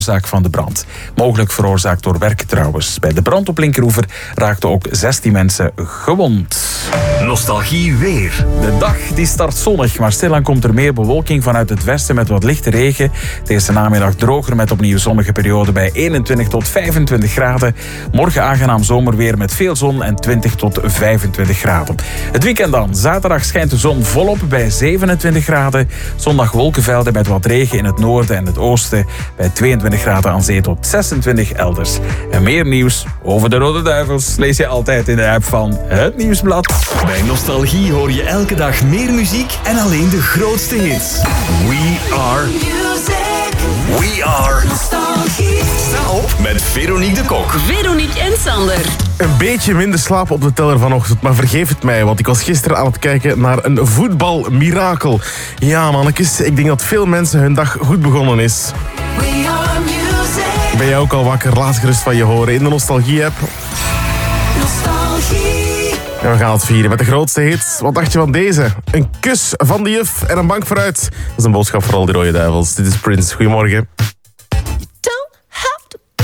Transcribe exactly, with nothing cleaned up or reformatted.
oorzaak van de brand. Mogelijk veroorzaakt door werk trouwens. Bij de brand op Linkeroever raakten ook zestien mensen gewond. Nostalgie weer. De dag die start zonnig, maar stilaan komt er meer bewolking vanuit het westen met wat lichte regen. Deze namiddag droger met opnieuw zonnige periode bij eenentwintig tot vijfentwintig graden. Morgen aangenaam zomerweer met veel zon en twintig tot vijfentwintig graden. Het weekend dan. Zaterdag schijnt de zon volop bij zevenentwintig graden. Zondag wolkenvelden met wat regen in het noorden en het oosten bij tweeëntwintig graden aan zee tot zesentwintig elders. En meer nieuws over de Rode Duivels lees je altijd in de app van Het Nieuwsblad. Bij Nostalgie hoor je elke dag meer muziek en alleen de grootste hits. We are music. We are Nostalgie. Sta op met Veronique de Kok. Veronique en Sander. Een beetje minder slaap op de teller vanochtend, maar vergeef het mij, want ik was gisteren aan het kijken naar een voetbalmirakel. Ja, mannetjes, ik denk dat veel mensen hun dag goed begonnen is. We are music. Ben jij ook al wakker? Laat gerust van je horen in de Nostalgie-app. Nostalgie. En we gaan het vieren met de grootste hits. Wat dacht je van deze? Een kus van de juf en een bank vooruit. Dat is een boodschap voor al die Rode Duivels. Dit is Prince. Goedemorgen.